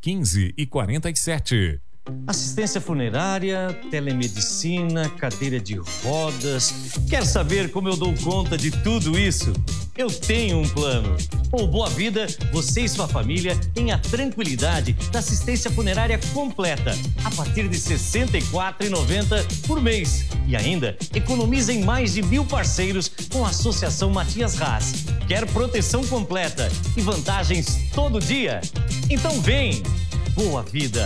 15h47. Assistência funerária, telemedicina, cadeira de rodas. Quer saber como eu dou conta de tudo isso? Eu tenho um plano. Com o Boa Vida, você e sua família têm a tranquilidade da assistência funerária completa a partir de R$ 64,90 por mês. E ainda economiza em mais de 1.000 parceiros com a Associação Matias Haas. Quer proteção completa e vantagens todo dia? Então vem! Boa Vida!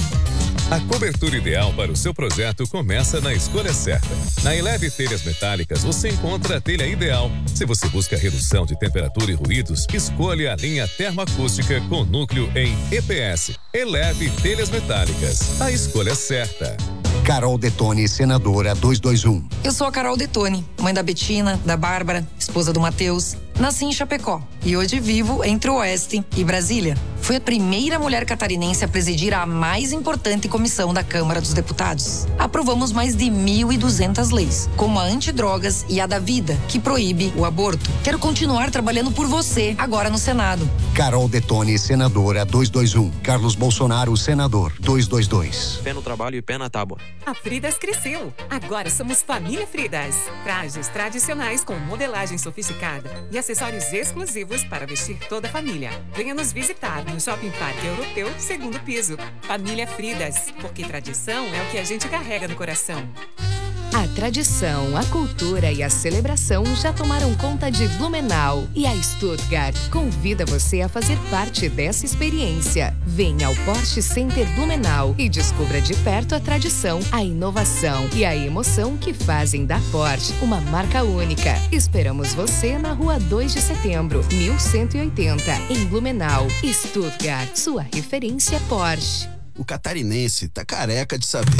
A cobertura ideal para o seu projeto começa na escolha certa. Na Eleve Telhas Metálicas você encontra a telha ideal. Se você busca redução de temperatura e ruídos, escolha a linha termoacústica com núcleo em EPS. Eleve Telhas Metálicas. A escolha certa. Carol Detone, senadora 221. Eu sou a Carol Detone, mãe da Betina, da Bárbara, esposa do Matheus. Nasci em Chapecó e hoje vivo entre o Oeste e Brasília. Fui a primeira mulher catarinense a presidir a mais importante comissão da Câmara dos Deputados. Aprovamos mais de 1.200 leis, como a antidrogas e a da vida, que proíbe o aborto. Quero continuar trabalhando por você, agora no Senado. Carol Detone, senadora 221. Carlos Bolsonaro, senador 222. Pé no trabalho e pé na tábua. A Fridas cresceu. Agora somos família Fridas. Trajes tradicionais com modelagem sofisticada e acessórios exclusivos para vestir toda a família. Venha nos visitar no Shopping Parque Europeu, segundo piso. Família Fridas, porque tradição é o que a gente carrega no coração. A tradição, a cultura e a celebração já tomaram conta de Blumenau. E a Stuttgart convida você a fazer parte dessa experiência. Venha ao Porsche Center Blumenau e descubra de perto a tradição, a inovação e a emoção que fazem da Porsche uma marca única. Esperamos você na Rua 2 de Setembro, 1180, em Blumenau. Stuttgart, sua referência Porsche. O catarinense tá careca de saber.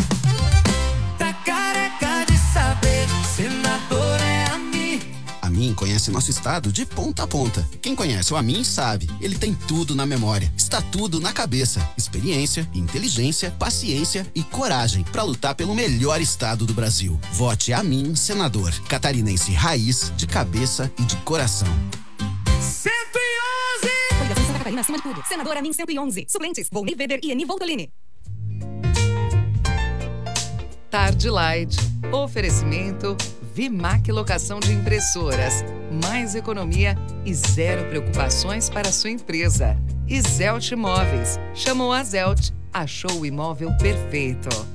Tá careca de saber, senador é a mim. A mim conhece nosso estado de ponta a ponta. Quem conhece o Amin sabe, ele tem tudo na memória, está tudo na cabeça. Experiência, inteligência, paciência e coragem para lutar pelo melhor estado do Brasil. Vote Amin, senador. Catarinense raiz, de cabeça e de coração. 111! Coligação Santa Catarina acima de tudo. Senador Amin 111. Suplentes, Volney Weber e Eni Voltolini. Tarde Light. Oferecimento Vimac Locação de Impressoras. Mais economia e zero preocupações para a sua empresa. E Zelt Imóveis. Chamou a Zelt, achou o imóvel perfeito.